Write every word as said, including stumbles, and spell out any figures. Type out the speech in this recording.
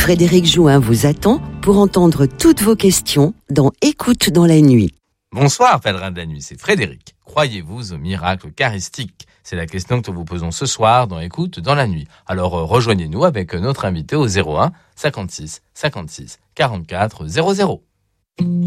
Frédéric Jouin vous attend pour entendre toutes vos questions dans Écoute dans la nuit. Bonsoir, pèlerin de la nuit, c'est Frédéric. Croyez-vous au miracle eucharistique ? C'est la question que nous vous posons ce soir dans Écoute dans la nuit. Alors euh, rejoignez-nous avec notre invité au zéro un cinquante-six cinquante-six quarante-quatre zéro zéro.